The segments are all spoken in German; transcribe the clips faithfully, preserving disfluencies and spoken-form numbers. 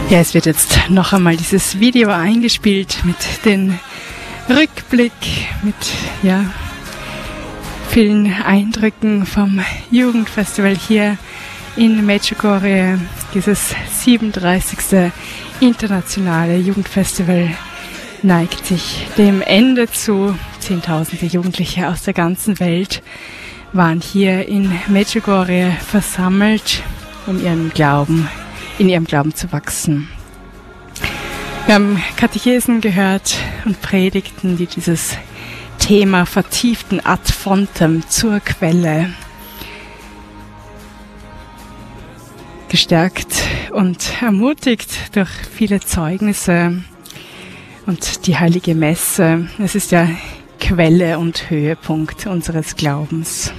Ja, es wird jetzt noch einmal dieses Video eingespielt mit dem Rückblick, mit ja, vielen Eindrücken vom Jugendfestival hier in Medjugorje, dieses siebenunddreißigste internationale Jugendfestival neigt sich dem Ende zu. Zehntausende Jugendliche aus der ganzen Welt waren hier in Medjugorje versammelt, um ihren Glauben, in ihrem Glauben zu wachsen. Wir haben Katechesen gehört und Predigten, die dieses Thema vertieften ad fontem zur Quelle gestärkt und ermutigt durch viele Zeugnisse und die heilige Messe. Es ist ja Quelle und Höhepunkt unseres Glaubens.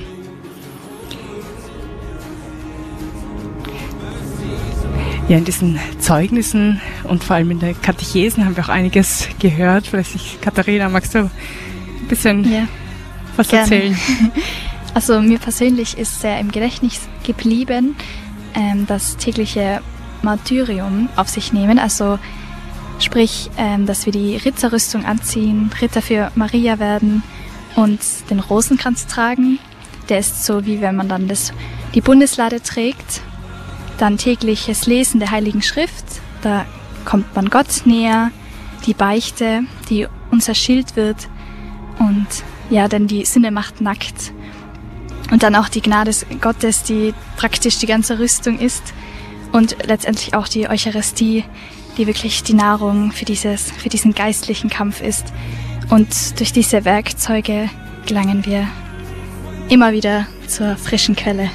Ja, in diesen Zeugnissen und vor allem in der Katechesen haben wir auch einiges gehört. Vielleicht, ich, Katharina, magst du ein bisschen ja, was gerne. erzählen? Also mir persönlich ist sehr im Gedächtnis geblieben, ähm, das tägliche Martyrium auf sich nehmen. Also sprich, ähm, dass wir die Ritterrüstung anziehen, Ritter für Maria werden und den Rosenkranz tragen. Der ist so, wie wenn man dann das, die Bundeslade trägt. Dann tägliches Lesen der Heiligen Schrift, da kommt man Gott näher, die Beichte, die unser Schild wird und ja, denn die Sünde macht nackt. Und dann auch die Gnade Gottes, die praktisch die ganze Rüstung ist und letztendlich auch die Eucharistie, die wirklich die Nahrung für dieses, für diesen geistlichen Kampf ist. Und durch diese Werkzeuge gelangen wir immer wieder zur frischen Quelle.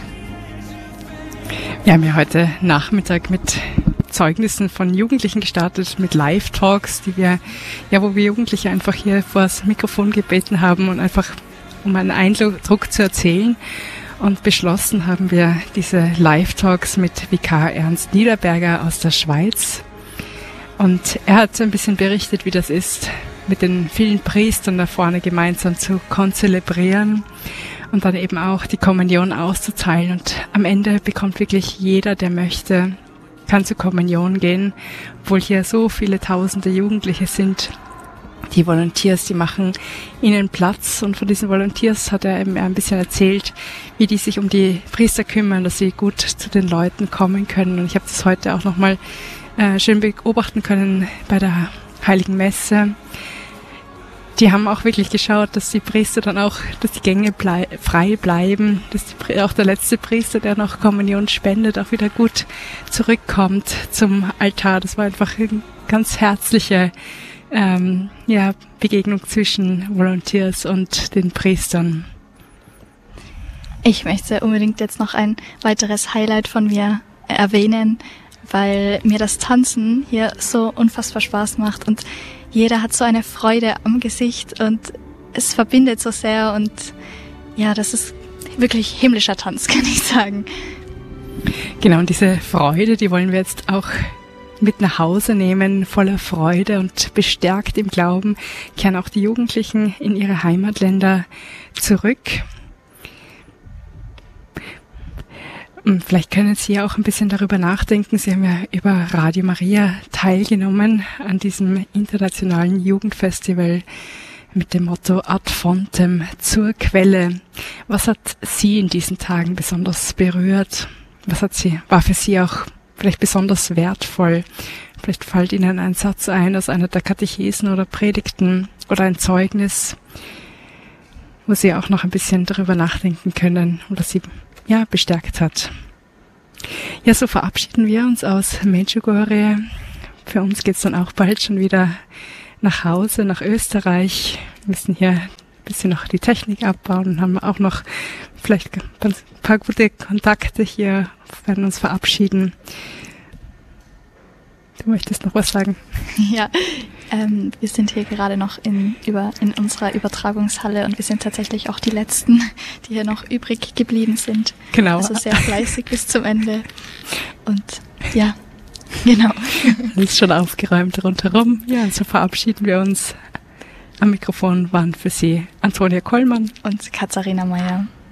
Wir haben ja heute Nachmittag mit Zeugnissen von Jugendlichen gestartet, mit Live-Talks, die wir, ja, wo wir Jugendliche einfach hier vor das Mikrofon gebeten haben und einfach um einen Eindruck zu erzählen. Und beschlossen haben wir diese Live-Talks mit Vikar Ernst Niederberger aus der Schweiz. Und er hat ein bisschen berichtet, wie das ist, mit den vielen Priestern da vorne gemeinsam zu konzelebrieren und dann eben auch die Kommunion auszuteilen. Und am Ende bekommt wirklich jeder, der möchte, kann zur Kommunion gehen, obwohl hier so viele tausende Jugendliche sind. Die Volunteers, die machen ihnen Platz, und von diesen Volunteers hat er eben ein bisschen erzählt, wie die sich um die Priester kümmern, dass sie gut zu den Leuten kommen können. Und ich habe das heute auch nochmal äh, schön beobachten können bei der Heiligen Messe. Die haben auch wirklich geschaut, dass die Priester dann auch, dass die Gänge blei- frei bleiben, dass die, auch der letzte Priester, der noch Kommunion spendet, auch wieder gut zurückkommt zum Altar. Das war einfach eine ganz herzliche ähm, ja, Begegnung zwischen Volunteers und den Priestern. Ich möchte unbedingt jetzt noch ein weiteres Highlight von mir erwähnen, weil mir das Tanzen hier so unfassbar Spaß macht und jeder hat so eine Freude am Gesicht und es verbindet so sehr und ja, das ist wirklich himmlischer Tanz, kann ich sagen. Genau, und diese Freude, die wollen wir jetzt auch mit nach Hause nehmen, voller Freude und bestärkt im Glauben, kehren auch die Jugendlichen in ihre Heimatländer zurück. Vielleicht können Sie auch ein bisschen darüber nachdenken. Sie haben ja über Radio Maria teilgenommen an diesem internationalen Jugendfestival mit dem Motto Ad fontem, zur Quelle. Was hat Sie in diesen Tagen besonders berührt? Was hat Sie, war für Sie auch vielleicht besonders wertvoll? Vielleicht fällt Ihnen ein Satz ein aus einer der Katechesen oder Predigten oder ein Zeugnis, wo Sie auch noch ein bisschen darüber nachdenken können oder Sie ja, bestärkt hat. Ja, so verabschieden wir uns aus Medjugorje. Für uns geht's dann auch bald schon wieder nach Hause, nach Österreich. Wir müssen hier ein bisschen noch die Technik abbauen und haben auch noch vielleicht ein paar gute Kontakte hier, werden uns verabschieden. Du möchtest noch was sagen? Ja, ähm, wir sind hier gerade noch in, über, in unserer Übertragungshalle und wir sind tatsächlich auch die Letzten, die hier noch übrig geblieben sind. Genau. Also sehr fleißig bis zum Ende. Und ja, genau. Alles schon aufgeräumt rundherum. Ja, und so verabschieden wir uns. Am Mikrofon waren für Sie Antonia Kollmann und Katharina Meyer.